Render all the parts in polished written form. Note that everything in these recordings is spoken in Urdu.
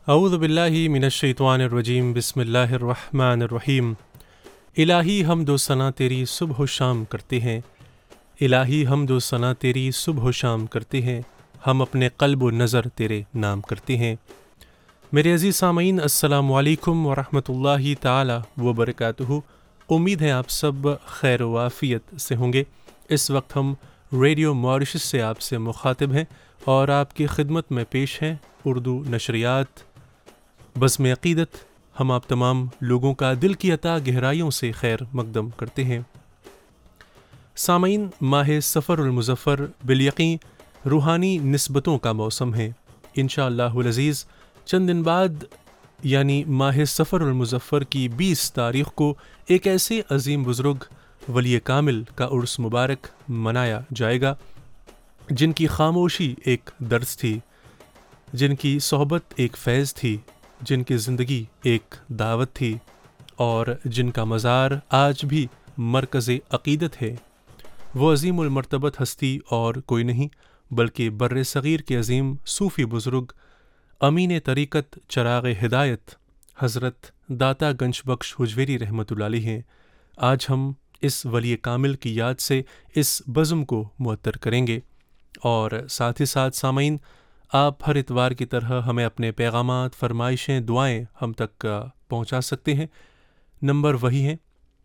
اعوذ باللہ من الشیطان الرجیم بسم اللہ الرحمن الرحیم۔ الہی حمد و ثنا تیری صبح و شام کرتے ہیں، الہی حمد و ثنا تیری صبح و شام کرتے ہیں، ہم اپنے قلب و نظر تیرے نام کرتے ہیں۔ میرے عزیز سامعین، السلام علیکم ورحمۃ اللہ تعالی وبرکاتہ۔ امید ہے آپ سب خیر و عافیت سے ہوں گے۔ اس وقت ہم ریڈیو ماریشس سے آپ سے مخاطب ہیں اور آپ کی خدمت میں پیش ہیں اردو نشریات بزم عقیدت۔ ہم آپ تمام لوگوں کا دل کی عطا گہرائیوں سے خیر مقدم کرتے ہیں۔ سامعین، ماہ سفر المظفر بالیقین روحانی نسبتوں کا موسم ہے۔ انشاءاللہ العزیز چند دن بعد یعنی ماہ سفر المظفر کی 20 تاریخ کو ایک ایسے عظیم بزرگ ولی کامل کا عرس مبارک منایا جائے گا جن کی خاموشی ایک درس تھی، جن کی صحبت ایک فیض تھی، جن کی زندگی ایک دعوت تھی اور جن کا مزار آج بھی مرکز عقیدت ہے۔ وہ عظیم المرتبت ہستی اور کوئی نہیں بلکہ بر صغیر کے عظیم صوفی بزرگ امین طریقت چراغ ہدایت حضرت داتا گنج بخش حجویری رحمۃ اللہ علیہ ہیں۔ آج ہم اس ولی کامل کی یاد سے اس بزم کو معطر کریں گے اور ساتھ ہی ساتھ سامعین، آپ ہر اتوار کی طرح ہمیں اپنے پیغامات، فرمائشیں، دعائیں ہم تک پہنچا سکتے ہیں۔ نمبر وہی ہے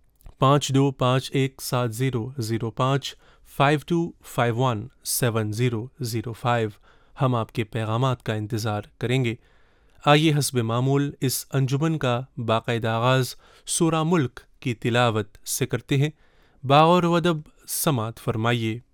52517005 52517005۔ ہم آپ کے پیغامات کا انتظار کریں گے۔ آئیے حسب معمول اس انجمن کا باقاعدہ آغاز سورہ ملک کی تلاوت سے کرتے ہیں۔ باغور و ادب سماعت فرمائیے۔